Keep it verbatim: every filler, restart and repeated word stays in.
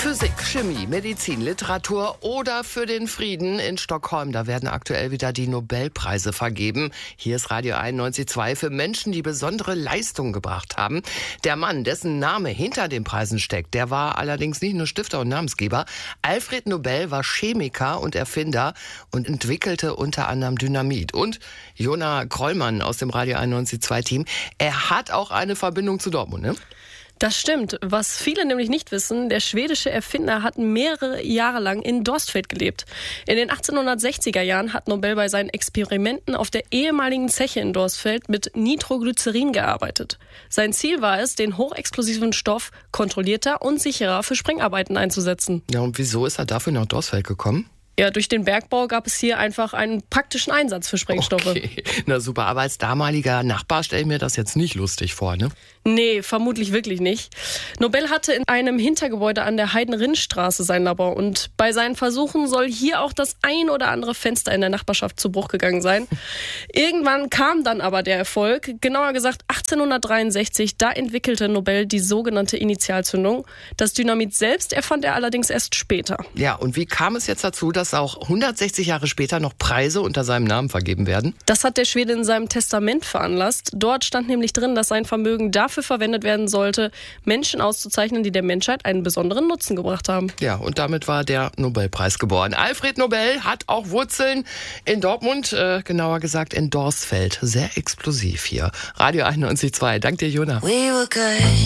Physik, Chemie, Medizin, Literatur oder für den Frieden in Stockholm. Da werden aktuell wieder die Nobelpreise vergeben. Hier ist Radio einundneunzig Komma zwei für Menschen, die besondere Leistungen gebracht haben. Der Mann, dessen Name hinter den Preisen steckt, der war allerdings nicht nur Stifter und Namensgeber. Alfred Nobel war Chemiker und Erfinder und entwickelte unter anderem Dynamit. Und Jona Krollmann aus dem Radio einundneunzig Komma zwei Team, er hat auch eine Verbindung zu Dortmund, ne? Das stimmt. Was viele nämlich nicht wissen, der schwedische Erfinder hat mehrere Jahre lang in Dorstfeld gelebt. In den achtzehnhundertsechziger Jahren hat Nobel bei seinen Experimenten auf der ehemaligen Zeche in Dorstfeld mit Nitroglycerin gearbeitet. Sein Ziel war es, den hochexplosiven Stoff kontrollierter und sicherer für Sprengarbeiten einzusetzen. Ja, und wieso ist er dafür nach Dorstfeld gekommen? Ja, durch den Bergbau gab es hier einfach einen praktischen Einsatz für Sprengstoffe. Okay, na super. Aber als damaliger Nachbar stelle ich mir das jetzt nicht lustig vor, ne? Nee, vermutlich wirklich nicht. Nobel hatte in einem Hintergebäude an der Heidenrinnstraße sein Labor und bei seinen Versuchen soll hier auch das ein oder andere Fenster in der Nachbarschaft zu Bruch gegangen sein. Irgendwann kam dann aber der Erfolg, genauer gesagt achtzehnhundertdreiundsechzig, da entwickelte Nobel die sogenannte Initialzündung. Das Dynamit selbst erfand er allerdings erst später. Ja, und wie kam es jetzt dazu, dass auch hundertsechzig Jahre später noch Preise unter seinem Namen vergeben werden? Das hat der Schwede in seinem Testament veranlasst. Dort stand nämlich drin, dass sein Vermögen dafür verwendet werden sollte, Menschen auszuzeichnen, die der Menschheit einen besonderen Nutzen gebracht haben. Ja, und damit war der Nobelpreis geboren. Alfred Nobel hat auch Wurzeln in Dortmund, äh, genauer gesagt in Dorstfeld. Sehr explosiv hier. Radio einundneunzig Komma zwei. Dank dir, Jona.